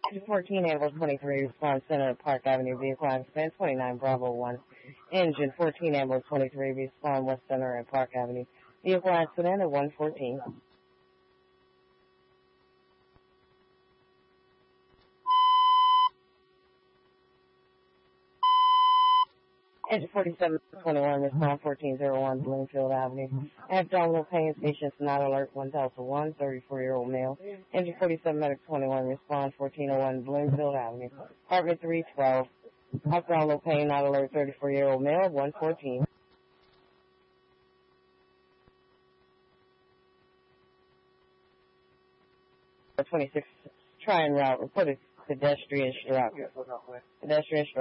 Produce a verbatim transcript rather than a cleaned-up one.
Engine fourteen, Ambulance twenty-three, respond center at Park Avenue, vehicle accident, twenty-nine Bravo one. Engine fourteen, Ambulance twenty-three, respond West Center at Park Avenue, vehicle accident at one fourteen. Engine forty-seven twenty-one, respond fourteen oh one, Bloomfield Avenue. Abdominal pain, patient not alert, one Delta one, thirty-four-year-old male. Engine forty-seven medic twenty-one, respond fourteen oh one, Bloomfield Avenue. Apartment three twelve. Abdominal pain, not alert, thirty-four-year-old male, one fourteen. twenty-six, try and route, report a pedestrian struck. Pedestrian struck.